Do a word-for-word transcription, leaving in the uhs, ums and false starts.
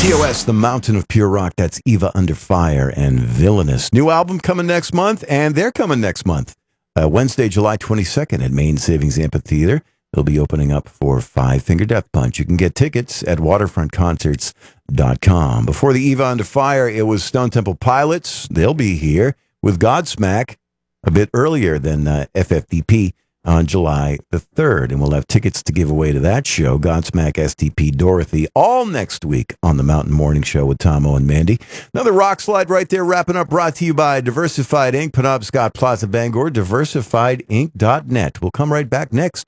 T O S, The Mountain of Pure Rock. That's Eva Under Fire and Villainous. New album coming next month, and they're coming next month. Uh, Wednesday, July twenty-second at Main Savings Amphitheater. They'll be opening up for Five Finger Death Punch. You can get tickets at waterfront concerts dot com. Before the Eva Under Fire, it was Stone Temple Pilots. They'll be here with Godsmack a bit earlier than uh, F F D P on July the third. And we'll have tickets to give away to that show, Godsmack, S T P, Dorothy, all next week on the Mountain Morning Show with Tomo and Mandy. Another rock slide right there, wrapping up, brought to you by Diversified Incorporated, Penobscot Plaza, Bangor, diversified inc dot net. We'll come right back next.